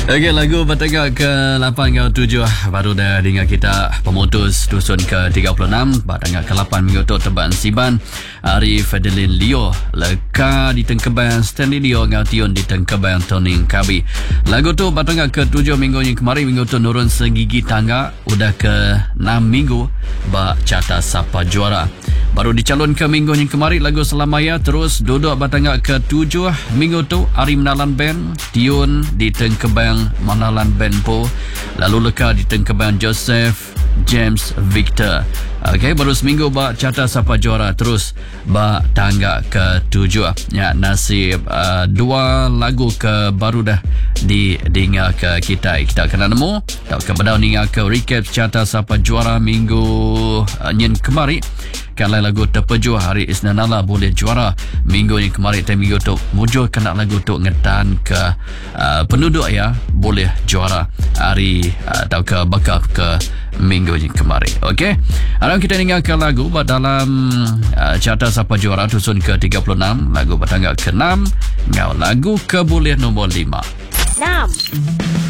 Okey, lagu bertengah ke-8 ke 7 baru dah dengar kita pemutus dusun ke-36 bertengah ke-8 mengikut teban Siban Arif Adeline Leo leka di Tengkeban Stanley Leo ngation di Tengkeban Toning Kabi. Lagu tu bertengah ke-7 minggu yang kemarin mengikut nurun segigi tangga udah ke-6 minggu bak carta Sapa Juara. Baru dicalon ke minggu yang kemarin lagu Selamaya terus duduk bertengah ke-7 minggu tu Ari Menalan Band Tiun di Tengkeban Menalan Band po lalu leka di Tengkeban Joseph James Victor. Okey, baru seminggu bak carta Sapa Juara terus bak tangga ke-7 ya, nasib dua lagu ke baru dah dengar ke kita kena nemu tak kepada dengar ke recap carta Sapa Juara minggu yang kemarin. Kalau lagu terpejuh hari Isnin Nala boleh juara minggu yang kemarin dan minggu tu mujur kena lagu tu ngetan ke penduduk ya boleh juara hari atau ke bakal ke minggu yang kemarin. Okey, harap kita dengarkan lagu dalam carta Sapa Juara dusun ke-36 lagu bertangga ke-6 ngau lagu ke boleh nombor 5 6